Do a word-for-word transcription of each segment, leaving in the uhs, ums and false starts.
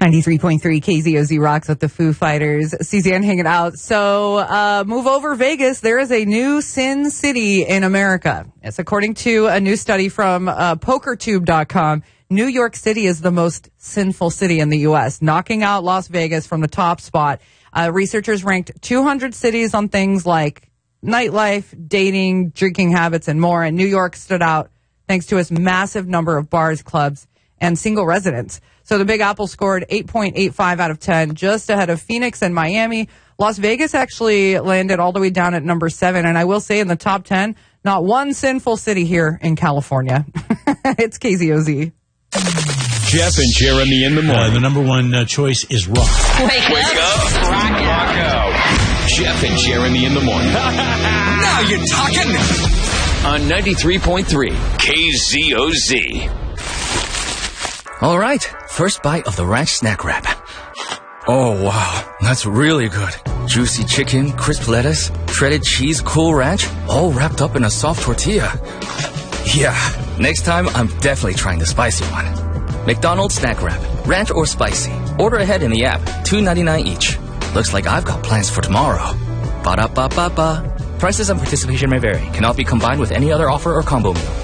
ninety-three point three K Z O Z rocks with the Foo Fighters. Suzanne hanging out. So, uh, move over Vegas. There is a new Sin City in America. It's according to a new study from uh, poker tube dot com. New York City is the most sinful city in the U S, knocking out Las Vegas from the top spot. Uh, researchers ranked two hundred cities on things like nightlife, dating, drinking habits, and more. And New York stood out thanks to its massive number of bars, clubs, and single residents. So the Big Apple scored eight point eight five out of ten, just ahead of Phoenix and Miami. Las Vegas actually landed all the way down at number seven. And I will say in the top ten, not one sinful city here in California. It's K Z O Z. Jeff and Jeremy in the morning. Uh, the number one uh, choice is rock. Wake, Wake up. up. Rock out. Rock out. Jeff and Jeremy in the morning. Now you're talking. On ninety-three point three K Z O Z. All right, first bite of the ranch snack wrap. Oh, wow, that's really good. Juicy chicken, crisp lettuce, shredded cheese, Cool Ranch, all wrapped up in a soft tortilla. Yeah, next time I'm definitely trying the spicy one. McDonald's snack wrap, ranch or spicy. Order ahead in the app, two ninety-nine each. Looks like I've got plans for tomorrow. Ba-da-ba-ba-ba. Prices and participation may vary. Cannot be combined with any other offer or combo meal.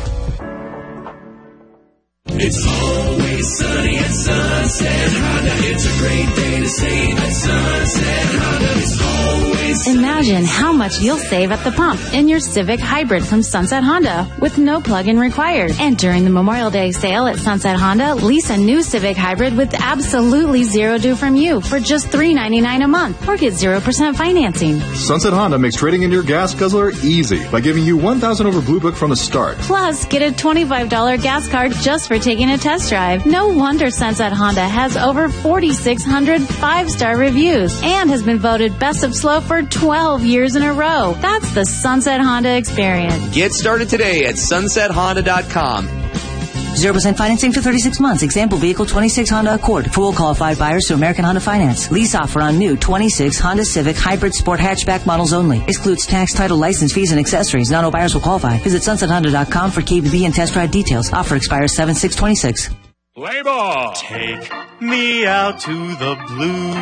It's always sunny at Sunset Honda. It's a great day to save at Sunset Honda. It's always sunny. Imagine how much you'll save at the pump in your Civic Hybrid from Sunset Honda with no plug-in required. And during the Memorial Day sale at Sunset Honda, lease a new Civic Hybrid with absolutely zero due from you for just three ninety-nine a month or get zero percent financing. Sunset Honda makes trading in your gas guzzler easy by giving you one thousand over Blue Book from the start. Plus, get a twenty-five dollars gas card just for taking a test drive. No wonder Sunset Honda has over forty-six hundred five-star reviews and has been voted Best of Slow for twelve years in a row. That's the Sunset Honda experience. Get started today at sunset honda dot com. zero percent financing for thirty-six months. Example vehicle twenty-six Honda Accord. Full qualified buyers to American Honda Finance. Lease offer on new twenty-six Honda Civic Hybrid Sport Hatchback models only. Excludes tax, title, license fees, and accessories. Not all buyers will qualify. Visit sunset honda dot com for K B B and test drive details. Offer expires seven six twenty-six. Play ball. Take me out to the blue.